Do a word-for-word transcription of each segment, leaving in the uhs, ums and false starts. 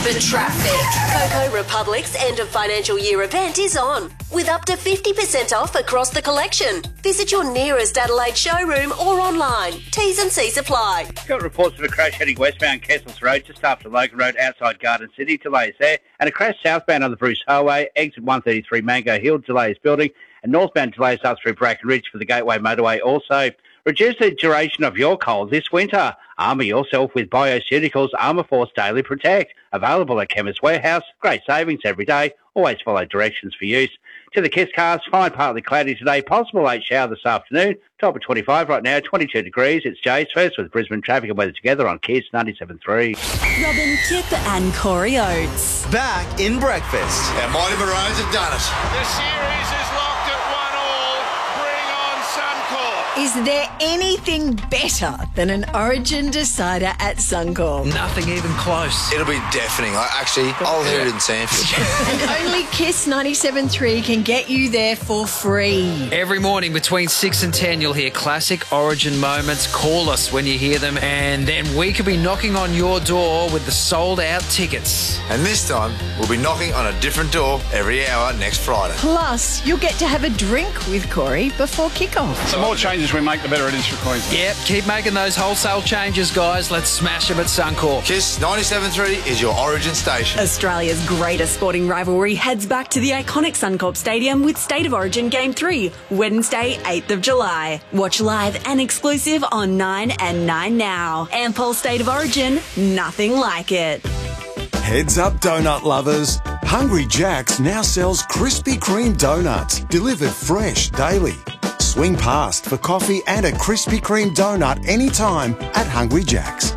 The traffic. Coco Republic's end of financial year event is on, with up to fifty percent off across the collection. Visit your nearest Adelaide showroom or online. T's and C's apply. Got reports of a crash heading westbound Kessels Road just after Logan Road outside Garden City. Delays there. And a crash southbound on the Bruce Highway, exit one thirty-three Mango Hill, delays building. And northbound delays up through Bracken Ridge for the Gateway Motorway also. Reduce the duration of your cold this winter. Armour yourself with Bioceuticals Armour Force Daily Protect. Available at Chemist Warehouse. Great savings every day. Always follow directions for use. To the Kiss cars, fine, partly cloudy today. Possible late shower this afternoon. Top of twenty-five right now, twenty-two degrees. It's Jay's first with Brisbane traffic and weather together on Kiss ninety-seven point three. Robin Kip and Corey Oates. Back in breakfast. Our Mighty Maroons have done it. The series is locked at one all. Bring on Suncorp. Is there anything better than an Origin decider at Suncorp? Nothing even close. It'll be deafening. I actually, I'll hear it in Sandfield. And only Kiss ninety-seven point three can get you there for free. Every morning between six and ten, you'll hear classic Origin moments. Call us when you hear them, and then we could be knocking on your door with the sold-out tickets. And this time, we'll be knocking on a different door every hour next Friday. Plus, you'll get to have a drink with Corey before kickoff. The more changes we make, the better it is for Queensland. Yep, keep making those wholesale changes, guys. Let's smash them at Suncorp. Kiss ninety-seven point three is your Origin station. Australia's greatest sporting rivalry heads back to the iconic Suncorp Stadium with State of Origin Game three, Wednesday, eighth of July. Watch live and exclusive on nine and nine now. Ampol State of Origin, nothing like it. Heads up, donut lovers. Hungry Jack's now sells Krispy Kreme donuts, delivered fresh daily. Swing past for coffee and a Krispy Kreme donut anytime at Hungry Jack's.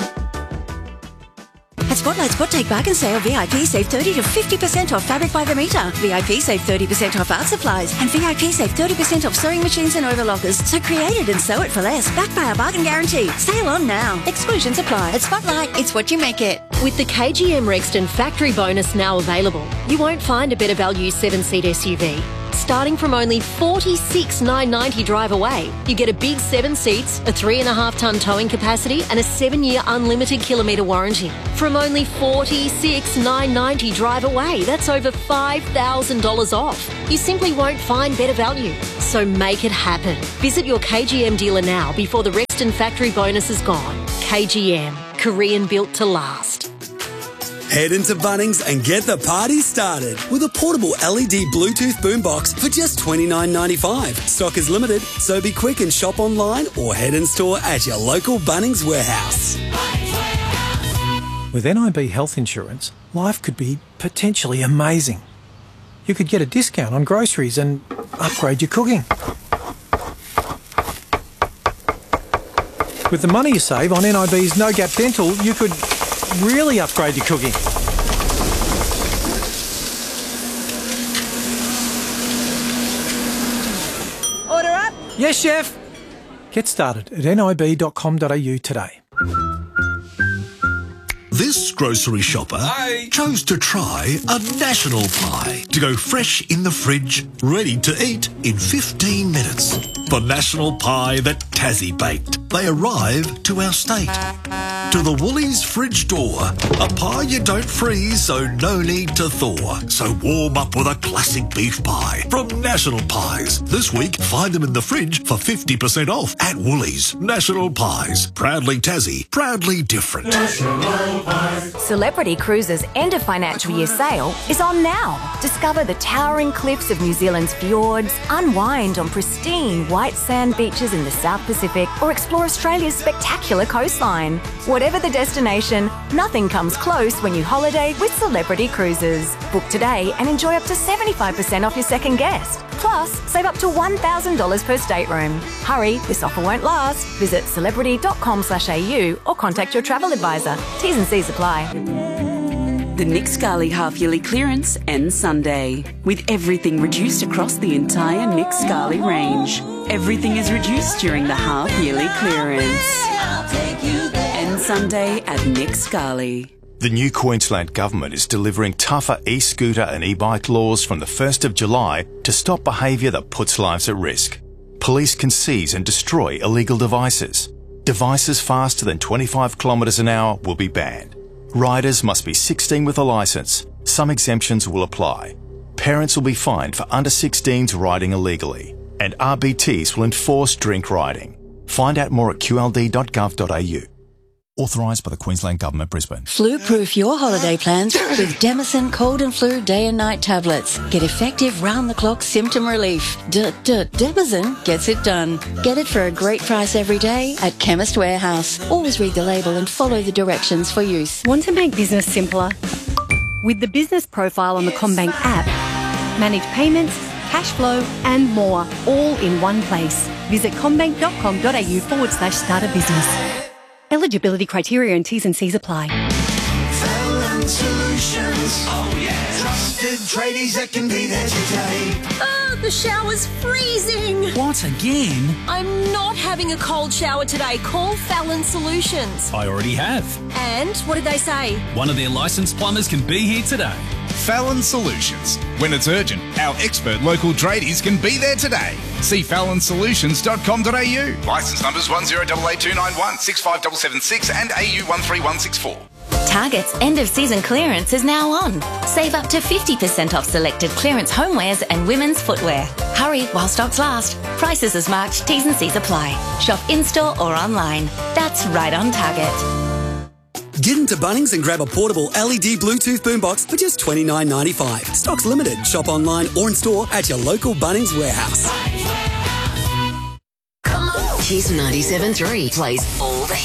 At Spotlight Spot Take Bargain Sale, V I P save thirty to fifty percent off fabric by the metre. V I P save thirty percent off art supplies. And V I P save thirty percent off sewing machines and overlockers. So create it and sew it for less. Backed by our bargain guarantee. Sale on now. Exclusions apply. At Spotlight, it's what you make it. With the K G M Rexton factory bonus now available, you won't find a better value seven-seat S U V. Starting from only forty-six thousand nine hundred ninety dollars drive away, you get a big seven seats, a three and a half tonne towing capacity and a seven-year unlimited kilometre warranty. From only forty-six thousand nine hundred ninety dollars drive away, that's over five thousand dollars off. You simply won't find better value. So make it happen. Visit your K G M dealer now before the Rexton factory bonus is gone. K G M, Korean built to last. Head into Bunnings and get the party started with a portable L E D Bluetooth boombox for just twenty-nine ninety-five. Stock is limited, so be quick and shop online or head in store at your local Bunnings warehouse. With N I B health insurance, life could be potentially amazing. You could get a discount on groceries and upgrade your cooking. With the money you save on N I B's No Gap Dental, you could really upgrade your cooking. Order up. Yes, chef. Get started at N I B dot com dot A U today. This grocery shopper Hi. chose to try a national pie to go fresh in the fridge, ready to eat in fifteen minutes. The national pie that Tassie baked. They arrive to our state. To the Woolies fridge door. A pie you don't freeze, so no need to thaw. So warm up with a classic beef pie from National Pies. This week, find them in the fridge for fifty percent off at Woolies. National Pies. Proudly Tassie. Proudly different. National Pies. Celebrity Cruises' end of financial year sale is on now. Discover the towering cliffs of New Zealand's fjords, unwind on pristine white sand beaches in the South Pacific, or explore Australia's spectacular coastline. Whatever the destination, nothing comes close when you holiday with Celebrity Cruises. Book today and enjoy up to seventy-five percent off your second guest. Plus, save up to one thousand dollars per stateroom. Hurry, this offer won't last. Visit celebrity dot com slash A U or contact your travel advisor. T's and C's apply. The Nick Scali half-yearly clearance ends Sunday, with everything reduced across the entire Nick Scali range. Everything is reduced during the half-yearly clearance. Ends Sunday at Nick Scali. The new Queensland Government is delivering tougher e-scooter and e-bike laws from the first of July to stop behaviour that puts lives at risk. Police can seize and destroy illegal devices. Devices faster than twenty-five kilometres an hour will be banned. Riders must be sixteen with a licence. Some exemptions will apply. Parents will be fined for under sixteens riding illegally. And R B Ts will enforce drink riding. Find out more at q l d dot gov dot a u. Authorised by the Queensland Government, Brisbane. Flu-proof your holiday plans with Demison Cold and Flu Day and Night tablets. Get effective round-the-clock symptom relief. D-d-Demison gets it done. Get it for a great price every day at Chemist Warehouse. Always read the label and follow the directions for use. Want to make business simpler? With the business profile on the CommBank app, manage payments, cash flow and more, all in one place. Visit commbank.com.au forward slash start a business. Eligibility criteria and T's and C's apply. Fallon Solutions. Oh yeah. Trusted tradies that can be there today. Oh, the shower's freezing. What, again? I'm not having a cold shower today. Call Fallon Solutions. I already have. And what did they say? One of their licensed plumbers can be here today. Fallon Solutions. When it's urgent, our expert local tradies can be there today. See fallon solutions dot com dot a u. Licence numbers one zero eight eight two nine one, six five seven seven six and A U one three one six four. Target's end-of-season clearance is now on. Save up to fifty percent off selected clearance homewares and women's footwear. Hurry while stocks last. Prices as marked, T's and C's apply. Shop in-store or online. That's right on Target. Get into Bunnings and grab a portable L E D Bluetooth boombox for just twenty-nine ninety-five. Stock's limited. Shop online or in store at your local Bunnings warehouse. Kiss ninety-seven point three plays all the